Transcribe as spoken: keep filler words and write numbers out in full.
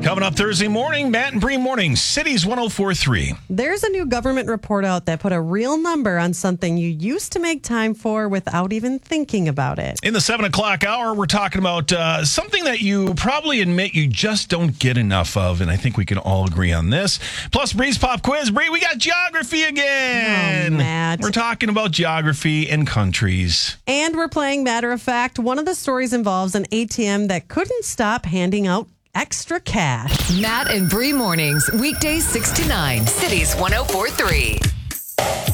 Coming up Thursday morning, Matt and Bree Mornings, Cities one oh four point three. There's a new government report out that put a real number on something you used to make time for without even thinking about it. In the seven o'clock hour, we're talking about uh, something that you probably admit you just don't get enough of, and I think we can all agree on this. Plus, Bree's Pop Quiz. Bree, we got geography again. Oh, Matt. We're talking about geography and countries. And we're playing Matter of Fact. One of the stories involves an A T M that couldn't stop handing out extra cash. Matt and Bree Mornings, weekdays six to nine, Cities one oh four point three.